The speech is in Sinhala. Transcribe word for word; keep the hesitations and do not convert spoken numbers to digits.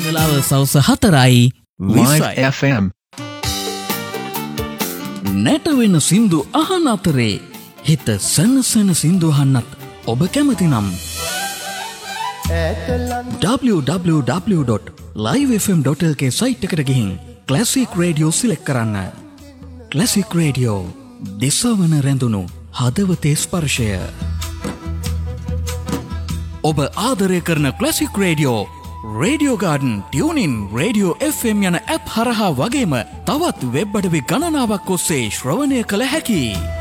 වෙලාව සවස හතරයි විස්සයි. F M. නැටවෙන සින්දු අහන අතරේ හිත සනසන සින්දු අහන්නත් ඔබ කැමති නම් W W W dot live F M dot L කේ සයිට් එකට ගිහින් ක්ලාසික් රේඩියෝ සිලෙක්ට් කරන්න. ක්ලාසික් රේඩියෝ දිසවන රැඳුණු හදවතේ ස්පර්ශය. ඔබ ආදරය කරන classic radio radio garden, tuning, radio F M යන ඇප් හරහා වගේම තවත් වෙබ් අඩවි ගණනාවක් ඔස්සේ ශ්‍රවණය කළ හැකි.